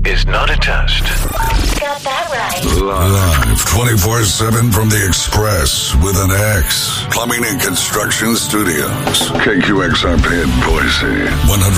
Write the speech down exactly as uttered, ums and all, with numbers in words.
is not a test. Got that right. Live twenty-four seven from the Express with an X. Plumbing and Construction Studios. K Q X R P in Boise. one hundred